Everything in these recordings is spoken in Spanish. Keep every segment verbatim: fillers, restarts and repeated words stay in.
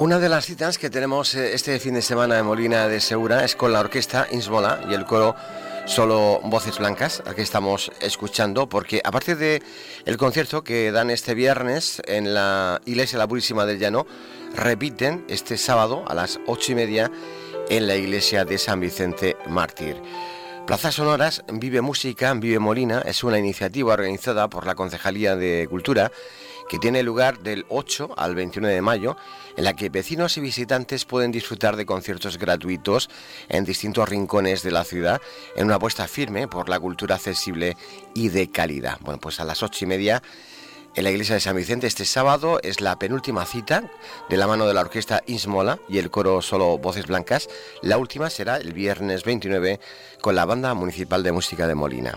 Una de las citas que tenemos este fin de semana en Molina de Segura es con la orquesta Insmola y el coro Solo Voces Blancas, al que estamos escuchando, porque aparte de el concierto que dan este viernes en la Iglesia La Purísima del Llano, repiten este sábado a las ocho y media en la iglesia de San Vicente Mártir. Plazas Sonoras Vive Música, Vive Molina es una iniciativa organizada por la Concejalía de Cultura que tiene lugar del ocho al veintiuno de mayo, en la que vecinos y visitantes pueden disfrutar de conciertos gratuitos en distintos rincones de la ciudad, en una apuesta firme por la cultura accesible y de calidad. Bueno, pues a las ocho y media en la iglesia de San Vicente este sábado es la penúltima cita de la mano de la orquesta Insmola y el coro Solo Voces Blancas. La última será el viernes veintinueve con la Banda Municipal de Música de Molina.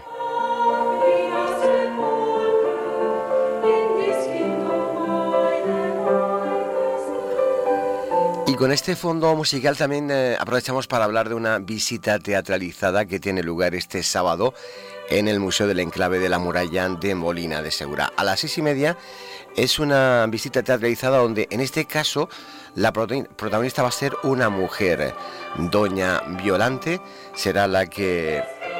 Y con este fondo musical también eh, aprovechamos para hablar de una visita teatralizada que tiene lugar este sábado en el Museo del Enclave de la Muralla de Molina de Segura. A las seis y media es una visita teatralizada donde en este caso la protagonista va a ser una mujer. Doña Violante será la que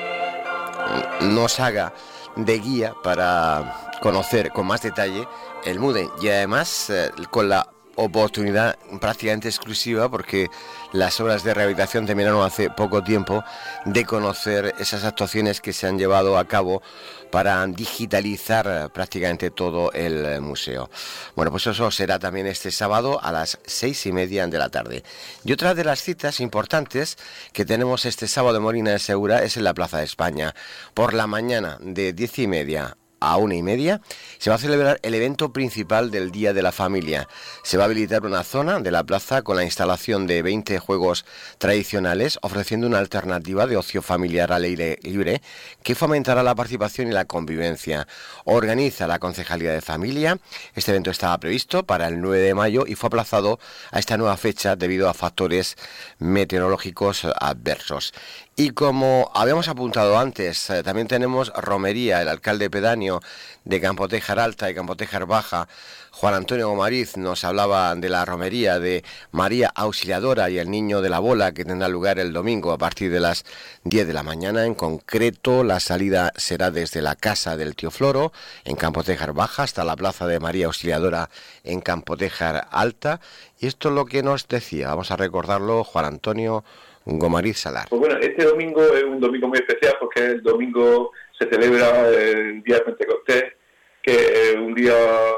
nos haga de guía para conocer con más detalle el Muden y además eh, con la oportunidad prácticamente exclusiva, porque las obras de rehabilitación terminaron hace poco tiempo, de conocer esas actuaciones que se han llevado a cabo para digitalizar prácticamente todo el museo. Bueno, pues eso será también este sábado a las seis y media de la tarde. Y otra de las citas importantes que tenemos este sábado en Molina de Segura es en la Plaza de España. Por la mañana de diez y media a una y media se va a celebrar el evento principal del Día de la Familia. Se va a habilitar una zona de la plaza con la instalación de veinte juegos tradicionales, ofreciendo una alternativa de ocio familiar al aire libre que fomentará la participación y la convivencia. Organiza la Concejalía de Familia. Este evento estaba previsto para el nueve de mayo y fue aplazado a esta nueva fecha debido a factores meteorológicos adversos. Y como habíamos apuntado antes, eh, también tenemos romería. El alcalde pedáneo de Campotejar Alta y Campotejar Baja, Juan Antonio Gomariz, nos hablaba de la romería de María Auxiliadora y el Niño de la Bola, que tendrá lugar el domingo a partir de las diez de la mañana. En concreto, la salida será desde la casa del Tío Floro, en Campotejar Baja, hasta la plaza de María Auxiliadora en Campotejar Alta. Y esto es lo que nos decía, vamos a recordarlo, Juan Antonio Gomariz Salar. Pues bueno, este domingo es un domingo muy especial porque el domingo se celebra el Día de Pentecostés, que es un día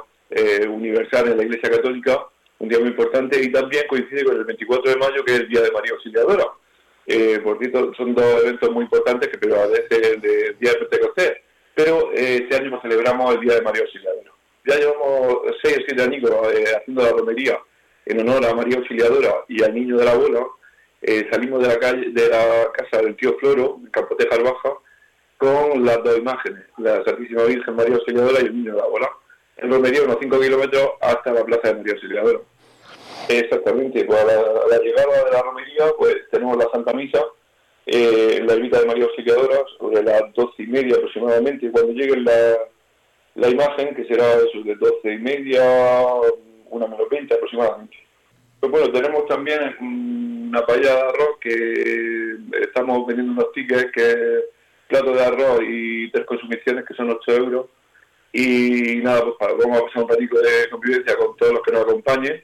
eh, universal en la Iglesia Católica, un día muy importante, y también coincide con el veinticuatro de mayo, que es el Día de María Auxiliadora. Eh, por cierto, son dos eventos muy importantes, que pero a veces el de Día de Pentecostés, pero eh, este año celebramos el Día de María Auxiliadora. Ya llevamos seis o siete años eh, haciendo la romería en honor a María Auxiliadora y al Niño de la Bola. Eh, salimos de la calle, de la casa del Tío Floro, en Campotejar Baja, con las dos imágenes, la Santísima Virgen María Auxiliadora y el Niño de la Bola. En romería unos cinco kilómetros hasta la plaza de María Auxiliadora. Exactamente, pues a la, a la llegada de la romería, pues tenemos la Santa Misa eh, en la ermita de María Auxiliadora sobre las doce y media aproximadamente. Cuando llegue la, la imagen, que será eso de doce y media, una menos veinte aproximadamente. Pues bueno, tenemos también una paella de arroz que estamos vendiendo unos tickets, que es plato de arroz y tres consumiciones, que son ocho euros. Y nada, pues para, vamos a pasar un ratito de convivencia con todos los que nos acompañen.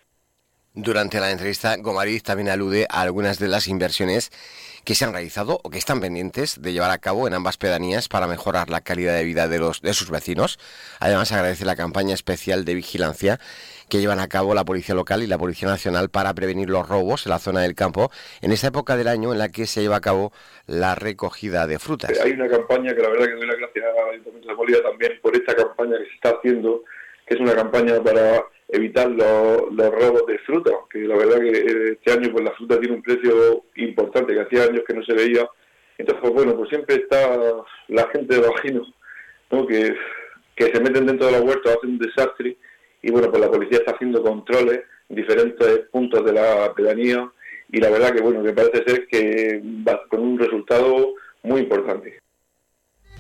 Durante la entrevista, Gomariz también alude a algunas de las inversiones que se han realizado o que están pendientes de llevar a cabo en ambas pedanías para mejorar la calidad de vida de los de sus vecinos. Además, agradece la campaña especial de vigilancia que llevan a cabo la Policía Local y la Policía Nacional para prevenir los robos en la zona del campo en esta época del año en la que se lleva a cabo la recogida de frutas. Hay una campaña que la verdad que doy las gracias al Ayuntamiento de Molina también por esta campaña que se está haciendo, que es una campaña para evitar los, los robos de fruta, que la verdad que este año pues la fruta tiene un precio importante, que hacía años que no se veía. Entonces, pues bueno, pues siempre está la gente de Bajino, ¿no? que, que se meten dentro de la huerta, hacen un desastre, y bueno, pues la policía está haciendo controles en diferentes puntos de la pedanía, y la verdad que bueno, que parece ser que va con un resultado muy importante.